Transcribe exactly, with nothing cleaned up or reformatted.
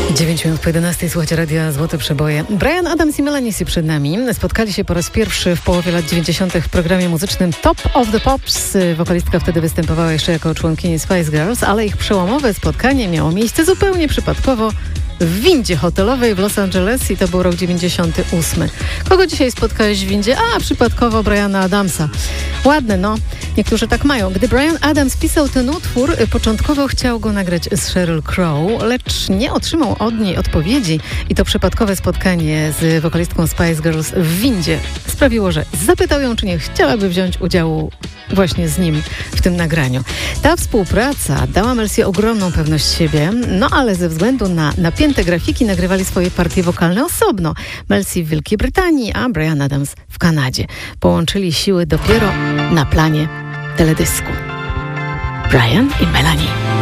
dziewięć minut po jedenastej, słuchajcie Radia Złote Przeboje. Bryan Adams i Melanie C przed nami. Spotkali się po raz pierwszy w połowie lat dziewięćdziesiątych w programie muzycznym Top of the Pops. Wokalistka wtedy występowała jeszcze jako członkini Spice Girls, ale ich przełomowe spotkanie miało miejsce zupełnie przypadkowo w windzie hotelowej w Los Angeles i to był rok dziewięćdziesiąty ósmy. Kogo dzisiaj spotkałeś w windzie? A, przypadkowo Bryana Adamsa. Ładne, no. Niektórzy tak mają. Gdy Bryan Adams pisał ten utwór, początkowo chciał go nagrać z Sheryl Crow, lecz nie otrzymał od niej odpowiedzi i to przypadkowe spotkanie z wokalistką Spice Girls w windzie sprawiło, że zapytał ją, czy nie chciałaby wziąć udziału właśnie z nim w tym nagraniu. Ta współpraca dała Mel C ogromną pewność siebie, no ale ze względu na napięte grafiki nagrywali swoje partie wokalne osobno. Mel C w Wielkiej Brytanii, a Bryan Adams w Kanadzie. Połączyli siły dopiero na planie teledysku. Bryan i Melanie.